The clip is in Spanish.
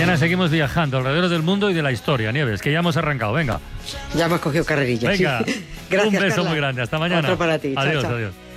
Mañana seguimos viajando alrededor del mundo y de la historia, Nieves, que ya hemos arrancado. Venga. Ya hemos cogido carrerillas. Venga. Gracias, un beso Carla. muy grande. Hasta mañana. Otro para ti. Adiós, Chao, chao. adiós.